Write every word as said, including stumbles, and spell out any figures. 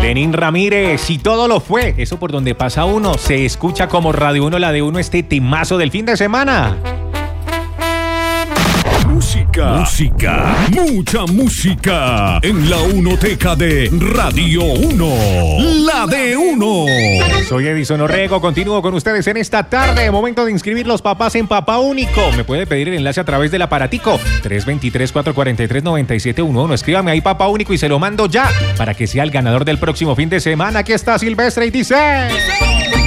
Lenín Ramírez, y todo lo fue. Eso por donde pasa uno. Se escucha como Radio Uno, la de uno, este temazo del fin de semana. Música, música, mucha música en la Unoteca de Radio Uno, la de uno. Soy Edison Orrego, continúo con ustedes en esta tarde. Momento de inscribir los papás en Papá Único. Me puede pedir el enlace a través del aparatico tres dos tres, cuatro cuatro tres, nueve siete uno uno. Escríbame ahí Papá Único y se lo mando ya para que sea el ganador del próximo fin de semana. Aquí está Silvestre y dice...